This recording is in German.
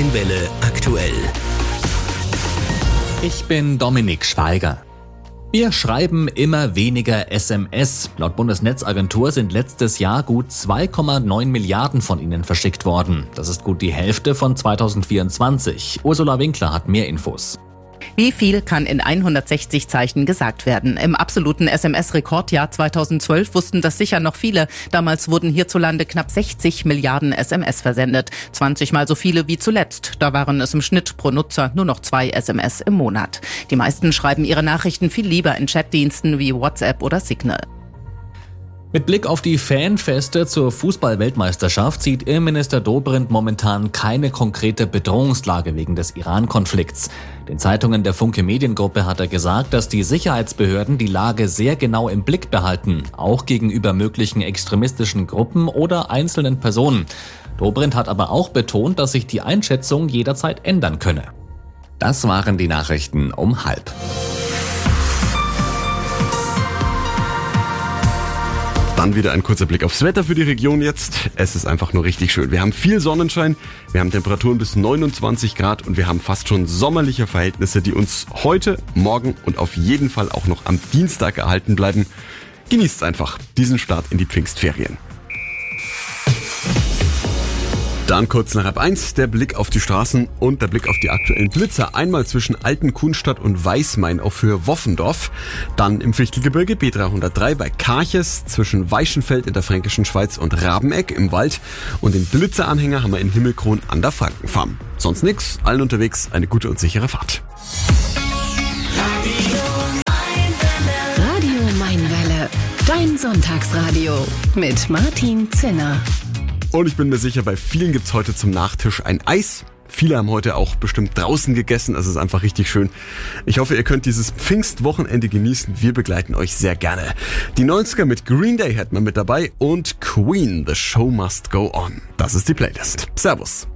Mein Welle aktuell. Ich bin Dominik Schweiger. Wir schreiben immer weniger SMS. Laut Bundesnetzagentur sind letztes Jahr gut 2,9 Milliarden von ihnen verschickt worden. Das ist gut die Hälfte von 2024. Ursula Winkler hat mehr Infos. Wie viel kann in 160 Zeichen gesagt werden? Im absoluten SMS-Rekordjahr 2012 wussten das sicher noch viele. Damals wurden hierzulande knapp 60 Milliarden SMS versendet. 20 Mal so viele wie zuletzt. Da waren es im Schnitt pro Nutzer nur noch 2 SMS im Monat. Die meisten schreiben ihre Nachrichten viel lieber in Chatdiensten wie WhatsApp oder Signal. Mit Blick auf die Fanfeste zur Fußball-Weltmeisterschaft sieht Innenminister Dobrindt momentan keine konkrete Bedrohungslage wegen des Iran-Konflikts. Den Zeitungen der Funke Mediengruppe hat er gesagt, dass die Sicherheitsbehörden die Lage sehr genau im Blick behalten, auch gegenüber möglichen extremistischen Gruppen oder einzelnen Personen. Dobrindt hat aber auch betont, dass sich die Einschätzung jederzeit ändern könne. Das waren die Nachrichten um 12:30. Dann wieder ein kurzer Blick aufs Wetter für die Region jetzt. Es ist einfach nur richtig schön. Wir haben viel Sonnenschein, wir haben Temperaturen bis 29 Grad und wir haben fast schon sommerliche Verhältnisse, die uns heute, morgen und auf jeden Fall auch noch am Dienstag erhalten bleiben. Genießt einfach diesen Start in die Pfingstferien. Dann kurz nach 1 der Blick auf die Straßen und der Blick auf die aktuellen Blitzer. Einmal zwischen Altenkunstadt und Weißmain auf Höhe Woffendorf. Dann im Fichtelgebirge B303 bei Karches zwischen Weischenfeld in der Fränkischen Schweiz und Rabeneck im Wald. Und den Blitzeranhänger haben wir in Himmelkron an der Frankenfarm. Sonst nix, allen unterwegs eine gute und sichere Fahrt. Radio Mein Welle, dein Sonntagsradio mit Martin Zinner. Und ich bin mir sicher, bei vielen gibt's heute zum Nachtisch ein Eis. Viele haben heute auch bestimmt draußen gegessen. Es ist einfach richtig schön. Ich hoffe, ihr könnt dieses Pfingstwochenende genießen. Wir begleiten euch sehr gerne. Die 90er mit Green Day hat man mit dabei und Queen, The Show Must Go On. Das ist die Playlist. Servus.